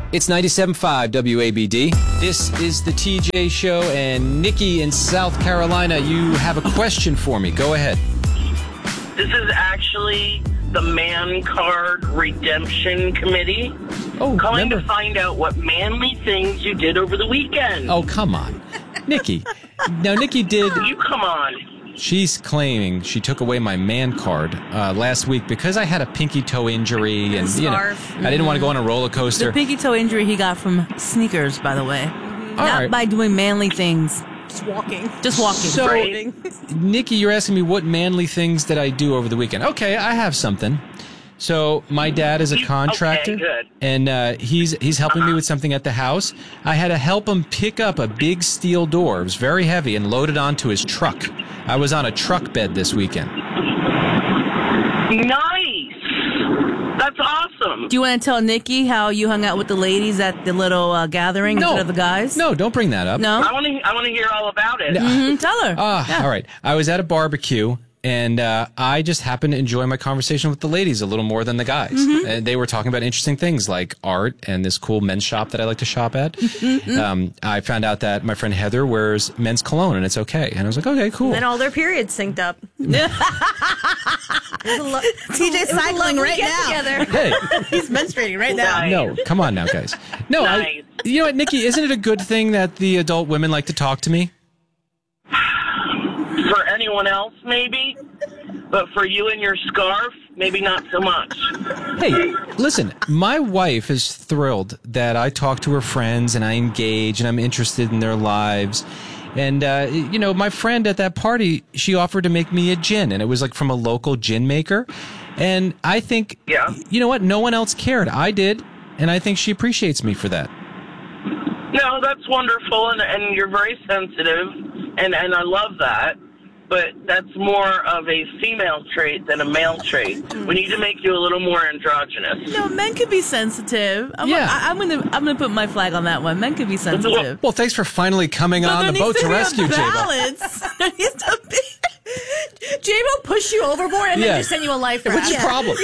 It's 97.5 WABD. This is the TJ Show, and Nikki in South Carolina, you have a question for me. Go ahead. This is actually the Man Card Redemption Committee. Calling to find out what manly things you did over the weekend. Oh, come on. Nikki. Now, Nikki did... You come on. She's claiming she took away my man card last week because I had a pinky toe injury, and I didn't want to go on a roller coaster. The pinky toe injury he got from sneakers, by the way, not by doing manly things. Just walking. So, Nikki, you're asking me what manly things did I do over the weekend? Okay, I have something. So my dad is a contractor, and he's helping me with something at the house. I had to help him pick up a big steel door. It was very heavy and load it onto his truck. I was on a truck bed this weekend. Nice. That's awesome. Do you want to tell Nikki how you hung out with the ladies at the little gathering instead of the guys? No, don't bring that up. No? I want to hear all about it. Tell her. All right. I was at a barbecue. And I just happened to enjoy my conversation with the ladies a little more than the guys. And they were talking about interesting things like art and this cool men's shop that I like to shop at. I found out that my friend Heather wears men's cologne, and it's okay. And I was like, okay, cool. And all their periods synced up. TJ's cycling right now. Hey. He's menstruating right now. Nice. No, come on now, guys. No, Nice. you know what, Nikki, isn't it a good thing that the adult women like to talk to me? For anyone else, maybe. But for you and your scarf, maybe not so much. Hey, listen, my wife is thrilled that I talk to her friends and I engage and I'm interested in their lives. And, my friend at that party, she offered to make me a gin, and it was like from a local gin maker. And I think, you know what? No one else cared. I did. And I think she appreciates me for that. No, that's wonderful, and you're very sensitive, and I love that. But that's more of a female trait than a male trait. We need to make you a little more androgynous. No, men can be sensitive. I'm gonna put my flag on that one. Men can be sensitive. Well, thanks for finally coming on the boat to rescue, J-Bo. There needs to be. J-Bo push you overboard and then just send you a life raft. What's your problem?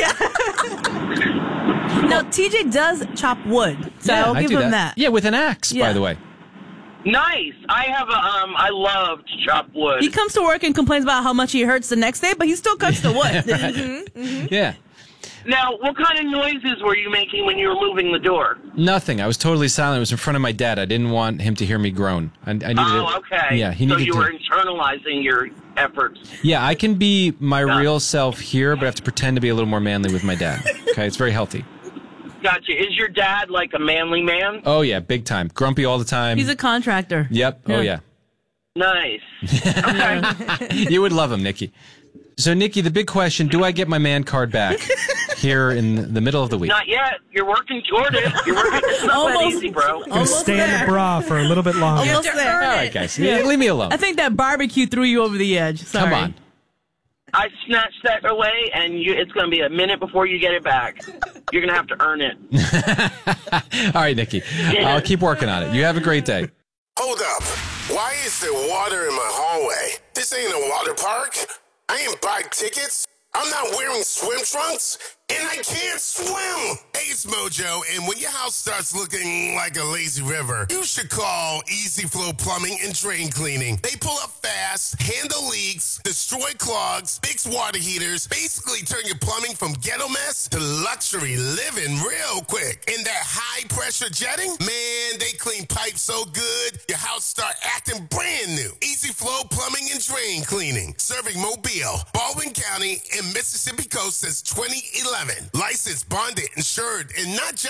Now, TJ does chop wood, so I'll give him that. Yeah, with an axe, by the way. Nice. I love to chop wood. He comes to work and complains about how much he hurts the next day, but he still cuts the wood. Yeah. Now, what kind of noises were you making when you were moving the door? Nothing. I was totally silent. It was in front of my dad. I didn't want him to hear me groan. I needed okay. Yeah, he so needed you were internalizing your efforts. Yeah, I can be my real self here, but I have to pretend to be a little more manly with my dad. Okay, it's very healthy. Gotcha. Is your dad like a manly man? Oh, yeah, big time. Grumpy all the time. He's a contractor. Yep. Oh, yeah. Nice. Okay. You would love him, Nikki. So, Nikki, the big question, do I get my man card back here in the middle of the week? Not yet. You're working toward it. It's not that easy, bro. Gonna stay in the bra for a little bit longer. Almost there. All right, guys. Leave me alone. I think that barbecue threw you over the edge. Sorry. Come on. I snatched that away, and it's going to be a minute before you get it back. You're going to have to earn it. All right, Nikki. I'll keep working on it. You have a great day. Hold up. Why is there water in my hallway? This ain't a water park. I ain't buy tickets. I'm not wearing swim trunks, and I can't swim. Hey, it's Mojo, and when your house starts looking like a lazy river, you should call Easy Flow Plumbing and Drain Cleaning. They pull up fast, handle leaks, destroy clogs, fix water heaters, basically turn your plumbing from ghetto mess to luxury living real quick. And that high-pressure jetting, man, they clean pipes so good, your house start acting brand new. Easy Flow Plumbing and Drain Cleaning, serving Mobile, Baldwin County, and Mississippi Coast since 2011. Licensed, bonded, insured, and not just